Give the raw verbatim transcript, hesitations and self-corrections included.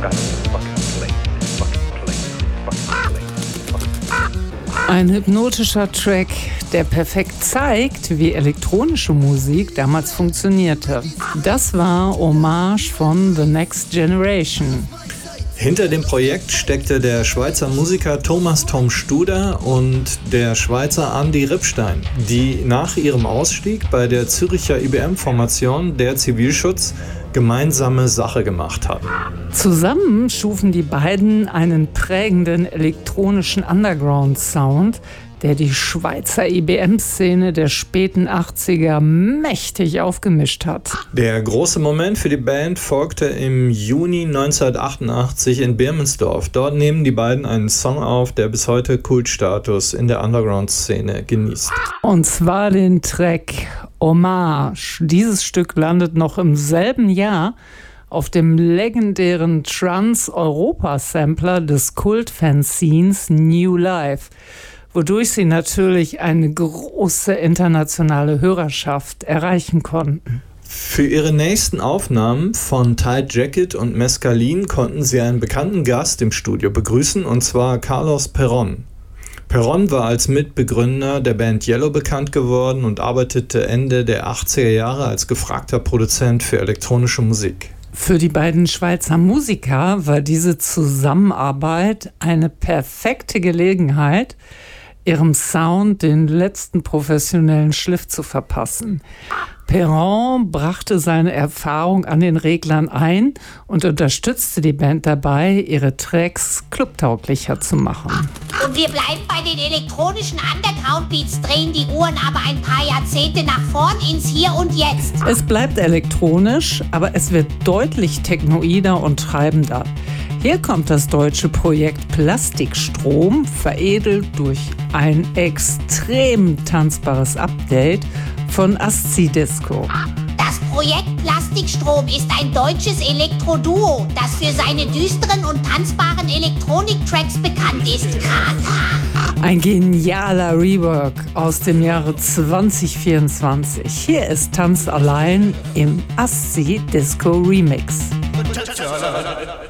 Ein hypnotischer Track, der perfekt zeigt, wie elektronische Musik damals funktionierte. Das war Hommage von The Next Generation. Hinter dem Projekt steckte der Schweizer Musiker Thomas Tom Studer und der Schweizer Andi Rippstein, die nach ihrem Ausstieg bei der Zürcher I B M-Formation der Zivilschutz gemeinsame Sache gemacht haben. Zusammen schufen die beiden einen prägenden elektronischen Underground-Sound, der die Schweizer I B M-Szene der späten achtziger mächtig aufgemischt hat. Der große Moment für die Band folgte im Juni neunzehnhundertachtundachtzig in Birmensdorf. Dort nehmen die beiden einen Song auf, der bis heute Kultstatus in der Underground-Szene genießt. Und zwar den Track Hommage. Dieses Stück landet noch im selben Jahr auf dem legendären Trans-Europa-Sampler des Kult-Fanzines New Life, wodurch sie natürlich eine große internationale Hörerschaft erreichen konnten. Für ihre nächsten Aufnahmen von Tight Jacket und Mescalin konnten sie einen bekannten Gast im Studio begrüßen, und zwar Carlos Perón. Perón war als Mitbegründer der Band Yellow bekannt geworden und arbeitete Ende der achtziger Jahre als gefragter Produzent für elektronische Musik. Für die beiden Schweizer Musiker war diese Zusammenarbeit eine perfekte Gelegenheit, ihrem Sound den letzten professionellen Schliff zu verpassen. Perón brachte seine Erfahrung an den Reglern ein und unterstützte die Band dabei, ihre Tracks clubtauglicher zu machen. Und wir bleiben bei den elektronischen Underground-Beats, drehen die Uhren aber ein paar Jahrzehnte nach vorn ins Hier und Jetzt. Es bleibt elektronisch, aber es wird deutlich technoider und treibender. Hier kommt das deutsche Projekt Plastikstrom, veredelt durch ein extrem tanzbares Update von Asci Disco. Das Projekt Plastikstrom ist ein deutsches Elektroduo, das für seine düsteren und tanzbaren Elektronik-Tracks bekannt ist. Ein genialer Rework aus dem Jahre zwanzig vierundzwanzig. Hier ist Tanz allein im Asci Disco Remix.